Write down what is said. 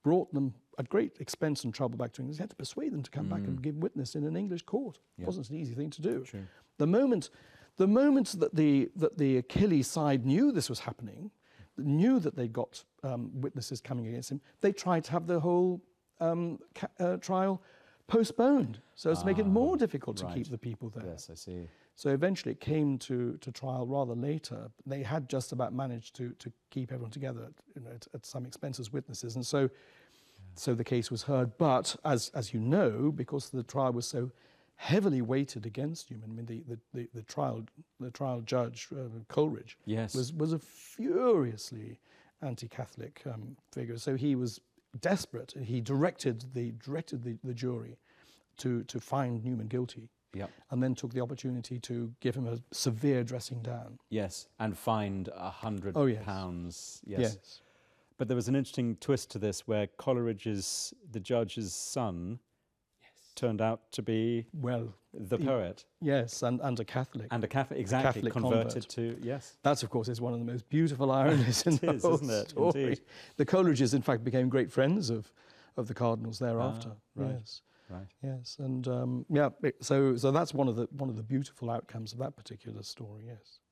brought them at great expense and trouble back to England. He had to persuade them to come back and give witness in an English court. It wasn't an easy thing to do. True. The moment that the Achilles side knew this was happening, knew that they got witnesses coming against him, they tried to have the whole trial postponed so as to make it more difficult to keep the people there. Yes, I see. So eventually it came to trial rather later. They had just about managed to keep everyone together, at some expense as witnesses, and so the case was heard. But as you know, because the trial was so heavily weighted against Newman, I mean the trial judge Coleridge was a furiously anti-Catholic figure. So he was desperate. He directed the jury to find Newman guilty. Yep. And then took the opportunity to give him a severe dressing down. Yes, and fined £100. Yes. But there was an interesting twist to this where Coleridge's, the judge's son, turned out to be the poet. Yes, and a Catholic. And a Catholic, exactly, Catholic converted convert. to, yes. That, of course, is one of the most beautiful ironies in the whole isn't it? story. Indeed. The Coleridges, in fact, became great friends of the cardinals thereafter. Right. Yes. Right. Yes, and so that's one of the beautiful outcomes of that particular story. Yes.